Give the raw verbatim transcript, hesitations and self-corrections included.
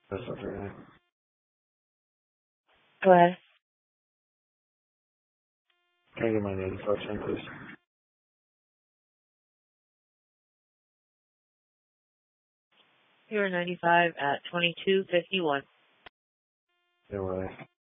That's not very nice. Go ahead. Can I get my ninety-five cent, please? You're ninety-five at twenty-two fifty-one. Yeah, right.